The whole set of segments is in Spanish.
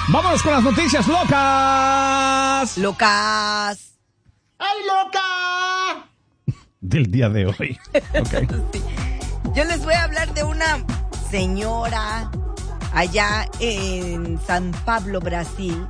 Vámonos con las noticias locas. Lucas. ¡Ay, loca! Del día de hoy. Okay. Sí. Yo les voy a hablar de una señora allá en San Pablo, Brasil,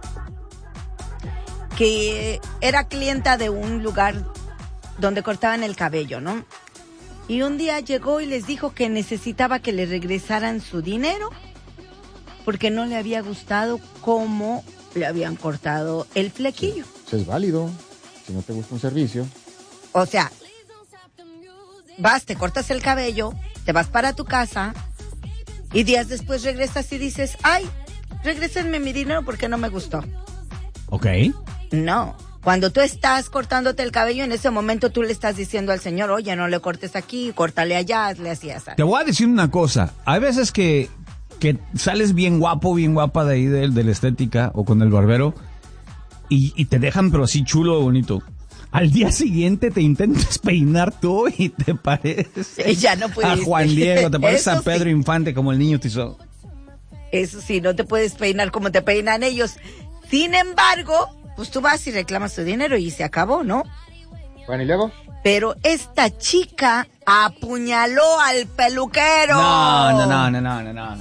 que era clienta de un lugar donde cortaban el cabello, ¿no? Y un día llegó y les dijo que necesitaba que le regresaran su dinero porque no le había gustado cómo le habían cortado el flequillo. Eso es válido, si no te gusta un servicio. O sea, vas, te cortas el cabello, te vas para tu casa y días después regresas y dices, ay, regrésenme mi dinero porque no me gustó. Ok. No, cuando tú estás cortándote el cabello, en ese momento tú le estás diciendo al señor, oye, no le cortes aquí, córtale allá, hazle así, así. Te voy a decir una cosa. Hay veces que sales bien guapo, bien guapa de ahí de la estética o con el barbero y te dejan pero así chulo, bonito. Al día siguiente te intentas peinar tú y te pareces Ya no a Juan Diego, te pareces a Pedro Infante como el niño Tizón. Eso sí, no te puedes peinar como te peinan ellos. Sin embargo, pues tú vas y reclamas tu dinero y se acabó, ¿no? Bueno, ¿y luego? Pero esta chica apuñaló al peluquero. No.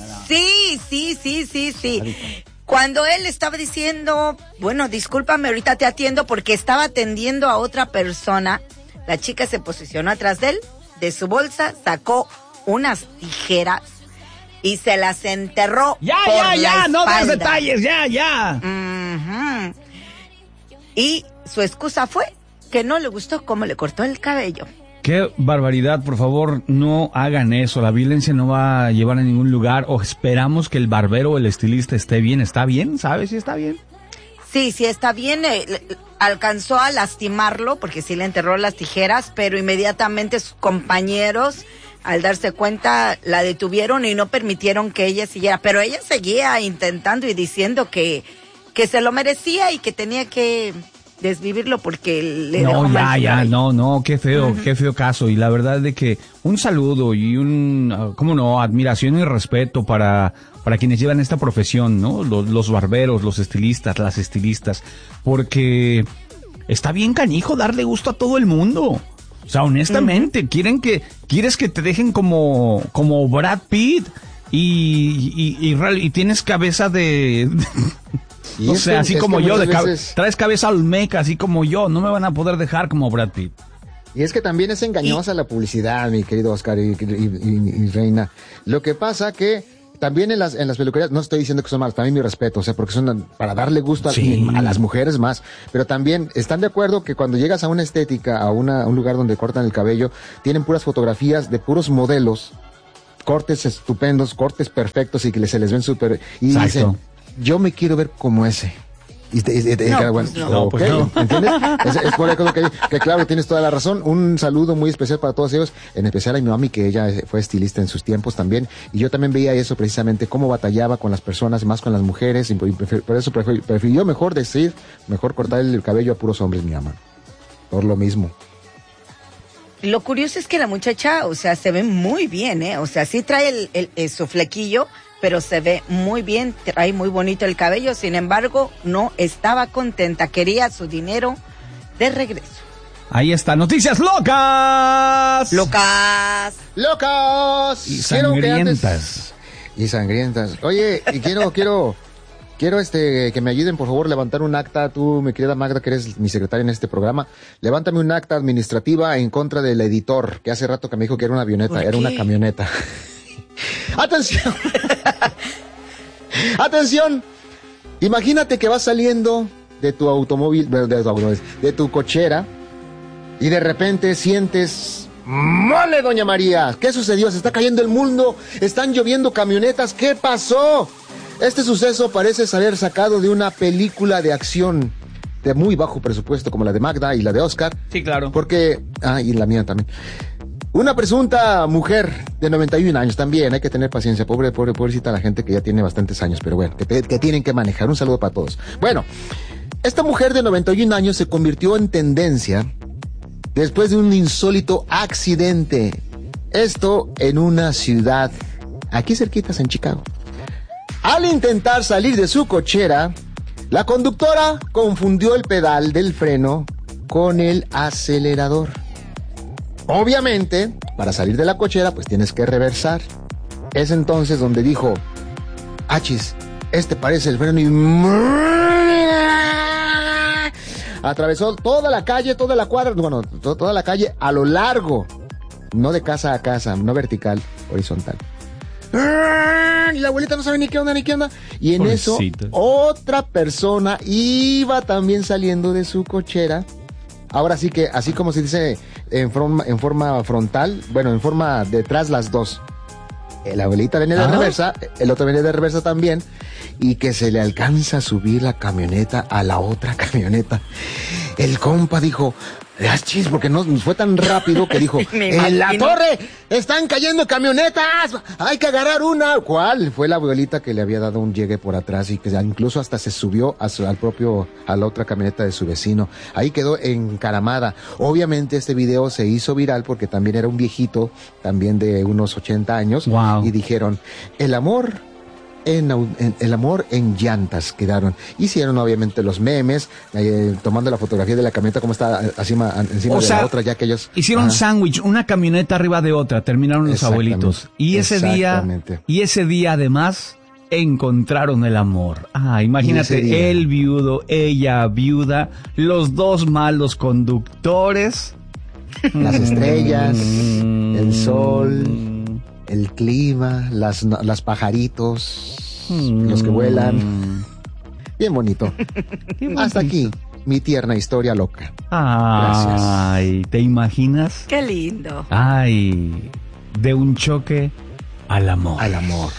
Sí. Cuando él estaba diciendo, bueno, discúlpame, ahorita te atiendo porque estaba atendiendo a otra persona, la chica se posicionó atrás de él, de su bolsa, sacó unas tijeras y se las enterró por la espalda. No des detalles, ya. Uh-huh. Y su excusa fue que no le gustó cómo le cortó el cabello. Qué barbaridad, por favor, no hagan eso. La violencia no va a llevar a ningún lugar. O esperamos que el barbero o el estilista esté bien. ¿Está bien? ¿Sabes si está bien? Sí, está bien. Alcanzó a lastimarlo porque sí le enterró las tijeras, pero inmediatamente sus compañeros, al darse cuenta, la detuvieron y no permitieron que ella siguiera. Pero ella seguía intentando y diciendo que se lo merecía y que tenía que desvivirlo porque le dejó mal. Qué feo, qué feo caso. Y la verdad de que un saludo y admiración y respeto para quienes llevan esta profesión, ¿no? Los barberos, los estilistas, las estilistas, porque está bien canijo darle gusto a todo el mundo. O sea, honestamente, quieres que te dejen como Brad Pitt y tienes cabeza de o sea, así como yo, traes cabeza olmeca, así como yo, no me van a poder dejar como Brad Pitt. Y es que también es engañosa la publicidad, mi querido Oscar y Reina. Lo que pasa que también en las peluquerías, no estoy diciendo que son malas, también mi respeto, o sea, porque son para darle gusto a las mujeres más, pero también están de acuerdo que cuando llegas a una estética, a un lugar donde cortan el cabello, tienen puras fotografías de puros modelos, cortes estupendos, cortes perfectos y que se les ven súper, y dicen, yo me quiero ver como ese. ¿Entiendes? Es por eso que claro, tienes toda la razón. Un saludo muy especial para todos ellos, en especial a mi mami, que ella fue estilista en sus tiempos también, y yo también veía eso precisamente, cómo batallaba con las personas, más con las mujeres, y por eso prefirió mejor cortar el cabello a puros hombres, mi mamá, por lo mismo. Lo curioso es que la muchacha, o sea, se ve muy bien, o sea, sí trae su flequillo, pero se ve muy bien, trae muy bonito el cabello. Sin embargo, no estaba contenta, quería su dinero de regreso. Ahí está, noticias locas. Y sangrientas. Oye, y quiero que me ayuden, por favor, a levantar un acta. Tú, mi querida Magda, que eres mi secretaria en este programa, levántame un acta administrativa en contra del editor, que hace rato que me dijo que era una avioneta, era una camioneta. ¡Atención! ¡Atención! Imagínate que vas saliendo de tu automóvil, de tu cochera, y de repente sientes... ¡Mole, doña María! ¿Qué sucedió? ¿Se está cayendo el mundo? ¿Están lloviendo camionetas? ¿Qué pasó? Este suceso parece ser sacado de una película de acción de muy bajo presupuesto, como la de Magda y la de Oscar. Sí, claro. Porque... y la mía también. Una presunta mujer de 91 años también, hay que tener paciencia, pobrecita la gente que ya tiene bastantes años, pero bueno, que tienen que manejar. Un saludo para todos. Bueno, esta mujer de 91 años se convirtió en tendencia después de un insólito accidente. Esto en una ciudad, aquí cerquitas en Chicago. Al intentar salir de su cochera, la conductora confundió el pedal del freno con el acelerador. Obviamente, para salir de la cochera, pues tienes que reversar. Es entonces donde dijo, achis, parece el freno, y atravesó toda la calle, toda la cuadra, bueno, toda la calle a lo largo, no de casa a casa, no vertical, horizontal. Y la abuelita no sabe ni qué onda. Y en Pobrecita. eso, otra persona iba también saliendo de su cochera. Ahora sí que, así como se dice en forma frontal, bueno, en forma detrás las dos. La abuelita venía de reversa, el otro venía de reversa también, y que se le alcanza a subir la camioneta a la otra camioneta. El compa dijo, chis, porque no fue tan rápido que dijo, en la torre están cayendo camionetas, hay que agarrar una. ¿Cuál? Fue la abuelita que le había dado un llegue por atrás y que incluso hasta se subió a la otra camioneta de su vecino. Ahí quedó encaramada. Obviamente este video se hizo viral porque también era un viejito, también de unos 80 años. Wow. Y dijeron, el amor en llantas quedaron. Hicieron obviamente los memes, tomando la fotografía de la camioneta como está encima de la otra, ya que ellos hicieron sándwich, una camioneta arriba de otra, terminaron los abuelitos. Y ese día además encontraron el amor. Imagínate, él viudo, ella viuda, los dos malos conductores, las estrellas, el sol, el clima, las pajaritos, los que vuelan. Bien bonito. Hasta aquí, mi tierna historia loca. Gracias. ¿Te imaginas? Qué lindo. De un choque al amor. Al amor.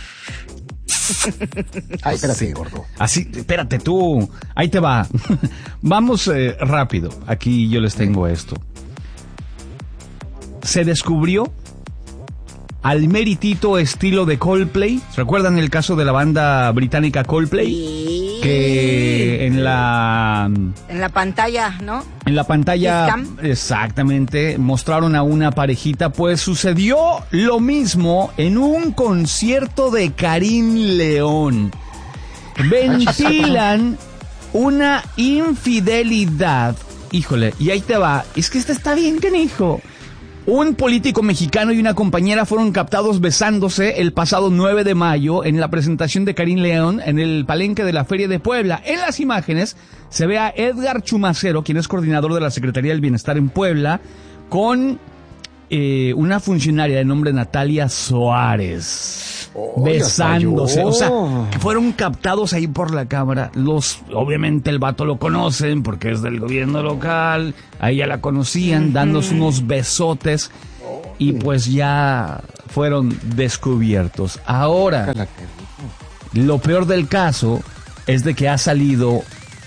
Espérate, gordo. Así, espérate tú. Ahí te va. Vamos rápido. Aquí yo les tengo esto. Se descubrió al meritito estilo de Coldplay. ¿Recuerdan el caso de la banda británica Coldplay? Sí. Que en la pantalla, ¿no? En la pantalla, exactamente, mostraron a una parejita. Pues sucedió lo mismo en un concierto de Karim León. Ventilan una infidelidad. Híjole, y ahí te va. Es que está bien, canijo. Un político mexicano y una compañera fueron captados besándose el pasado 9 de mayo en la presentación de Karim León en el palenque de la Feria de Puebla. En las imágenes se ve a Edgar Chumacero, quien es coordinador de la Secretaría del Bienestar en Puebla, con una funcionaria de nombre Natalia Soares, besándose. O sea, que fueron captados ahí por la cámara. Obviamente el vato lo conocen porque es del gobierno local. Ahí ya la conocían, dándose unos besotes. Y pues ya fueron descubiertos. Ahora, lo peor del caso es de que ha salido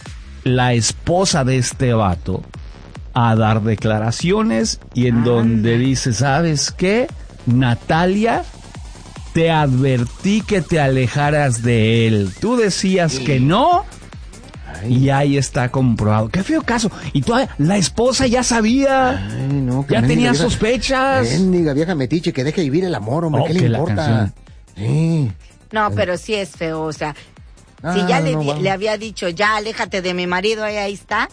la esposa de este vato a dar declaraciones y en donde dice, ¿sabes qué? Natalia, te advertí que te alejaras de él. Tú decías que no. Y ahí está comprobado. Qué feo caso. Y toda la esposa ya sabía. Ya tenía sospechas. Mendiga vieja metiche, que deje vivir el amor, hombre. ¿Qué le importa? Sí. No, pero sí es feo. O sea, si ya le había dicho, ya aléjate de mi marido, ahí está.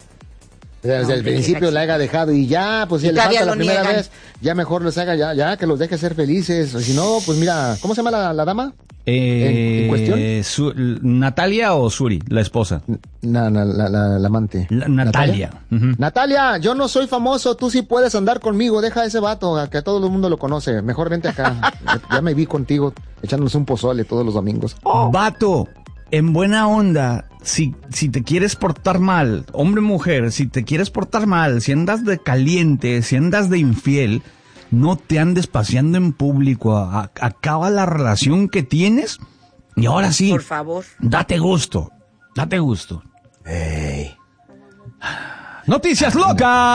Desde el principio la haya dejado y ya, pues si le falta la primera vez, ya mejor les haga, ya que los deje ser felices. O si no, pues mira, ¿cómo se llama la dama? ¿En cuestión? ¿Natalia o Suri, la esposa? La amante. Natalia. Uh-huh. Natalia, yo no soy famoso, tú sí puedes andar conmigo, deja a ese vato, a que todo el mundo lo conoce. Mejor vente acá. Ya me vi contigo echándonos un pozole todos los domingos. Vato, en buena onda, si te quieres portar mal, hombre mujer, si te quieres portar mal, si andas de caliente, si andas de infiel, no te andes paseando en público, acaba la relación que tienes y ahora sí, por favor, date gusto. Hey. Noticias locas.